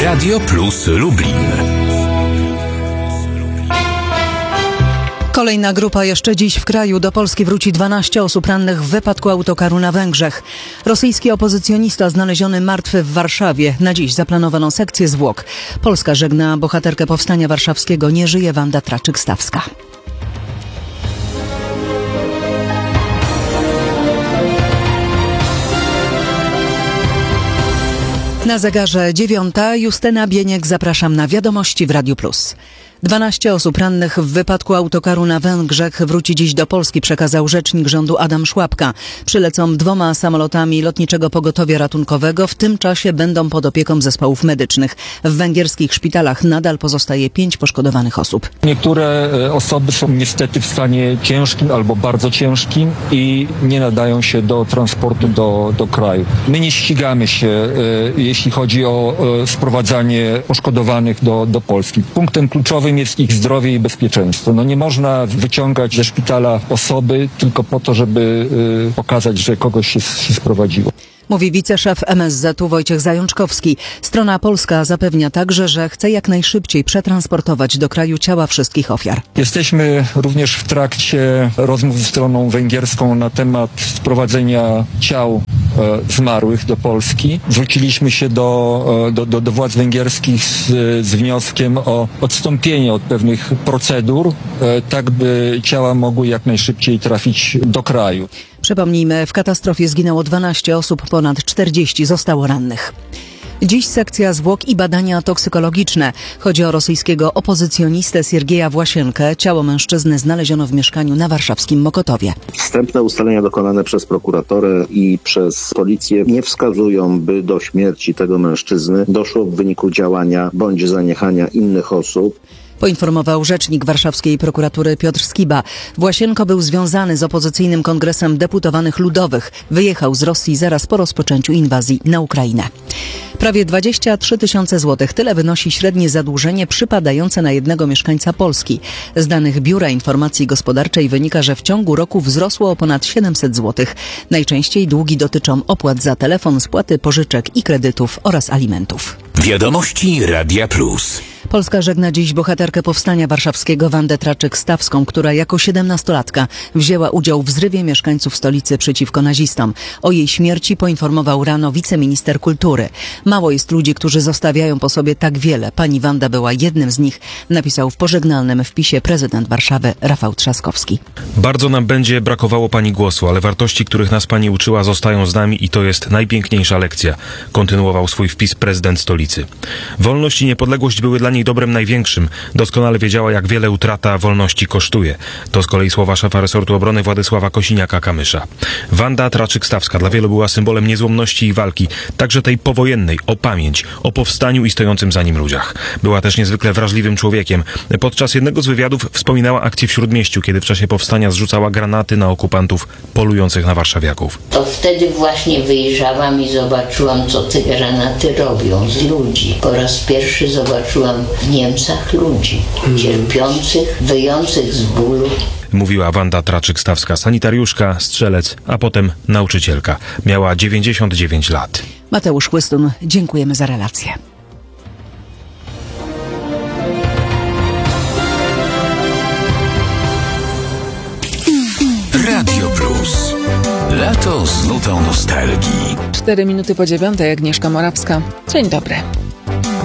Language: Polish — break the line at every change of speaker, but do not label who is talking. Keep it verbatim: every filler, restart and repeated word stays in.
Radio Plus Lublin.
Kolejna grupa jeszcze dziś w kraju. Do Polski wróci dwanaście osób rannych w wypadku autokaru na Węgrzech. Rosyjski opozycjonista znaleziony martwy w Warszawie. Na dziś zaplanowano sekcję zwłok. Polska żegna bohaterkę Powstania Warszawskiego. Nie żyje Wanda Traczyk-Stawska. Na zegarze dziewiąta. Justyna Bieniek, zapraszam na Wiadomości w Radiu Plus. dwanaście osób rannych w wypadku autokaru na Węgrzech wróci dziś do Polski, przekazał rzecznik rządu Adam Szłapka. Przylecą dwoma samolotami Lotniczego Pogotowia Ratunkowego. W tym czasie będą pod opieką zespołów medycznych. W węgierskich szpitalach nadal pozostaje pięć poszkodowanych osób.
Niektóre osoby są niestety w stanie ciężkim albo bardzo ciężkim i nie nadają się do transportu do, do kraju. My nie ścigamy się, jeśli chodzi o sprowadzanie poszkodowanych do, do Polski. Punktem kluczowym jest ich zdrowie i bezpieczeństwo. No nie można wyciągać ze szpitala osoby tylko po to, żeby y, pokazać, że kogoś się, się sprowadziło.
Mówi wiceszef M S Z u Wojciech Zajączkowski. Strona polska zapewnia także, że chce jak najszybciej przetransportować do kraju ciała wszystkich ofiar.
Jesteśmy również w trakcie rozmów ze stroną węgierską na temat sprowadzenia ciał e, zmarłych do Polski. Zwróciliśmy się do, do, do, do władz węgierskich z, z wnioskiem o odstąpienie od pewnych procedur, e, tak by ciała mogły jak najszybciej trafić do kraju.
Przypomnijmy, w katastrofie zginęło dwanaście osób, ponad czterdzieści zostało rannych. Dziś sekcja zwłok i badania toksykologiczne. Chodzi o rosyjskiego opozycjonistę Siergieja Własienkę. Ciało mężczyzny znaleziono w mieszkaniu na warszawskim Mokotowie.
Wstępne ustalenia dokonane przez prokuratorę i przez policję nie wskazują, by do śmierci tego mężczyzny doszło w wyniku działania bądź zaniechania innych osób.
Poinformował rzecznik warszawskiej prokuratury Piotr Skiba. Własienko był związany z opozycyjnym Kongresem Deputowanych Ludowych. Wyjechał z Rosji zaraz po rozpoczęciu inwazji na Ukrainę. Prawie dwadzieścia trzy tysiące złotych. Tyle wynosi średnie zadłużenie przypadające na jednego mieszkańca Polski. Z danych Biura Informacji Gospodarczej wynika, że w ciągu roku wzrosło o ponad siedemset złotych. Najczęściej długi dotyczą opłat za telefon, spłaty pożyczek i kredytów oraz alimentów.
Wiadomości Radia Plus.
Polska żegna dziś bohaterkę Powstania Warszawskiego Wandę Traczyk-Stawską, która jako siedemnastolatka wzięła udział w zrywie mieszkańców stolicy przeciwko nazistom. O jej śmierci poinformował rano wiceminister kultury. Mało jest ludzi, którzy zostawiają po sobie tak wiele. Pani Wanda była jednym z nich, napisał w pożegnalnym wpisie prezydent Warszawy Rafał Trzaskowski.
Bardzo nam będzie brakowało pani głosu, ale wartości, których nas pani uczyła, zostają z nami i to jest najpiękniejsza lekcja, kontynuował swój wpis prezydent stolicy. Wolność i niepodległość były dla niej dobrem największym. Doskonale wiedziała, jak wiele utrata wolności kosztuje. To z kolei słowa szefa resortu obrony Władysława Kosiniaka-Kamysza. Wanda Traczyk-Stawska dla wielu była symbolem niezłomności i walki, także tej powojennej, o pamięć, o powstaniu i stojącym za nim ludziach. Była też niezwykle wrażliwym człowiekiem. Podczas jednego z wywiadów wspominała akcję w Śródmieściu, kiedy w czasie powstania zrzucała granaty na okupantów polujących na warszawiaków.
To wtedy właśnie wyjrzałam i zobaczyłam, co te granaty robią z ludzi. Po raz pierwszy zobaczyłam w Niemcach ludzi cierpiących, wyjących z bólu.
Mówiła Wanda Traczyk-Stawska, sanitariuszka, strzelec, a potem nauczycielka. Miała dziewięćdziesiąt dziewięć lat.
Mateusz Chłystun, dziękujemy za relację.
Radio Plus. Lato z nutą nostalgii.
Cztery minuty po dziewiątej, Agnieszka Morawska. Dzień dobry.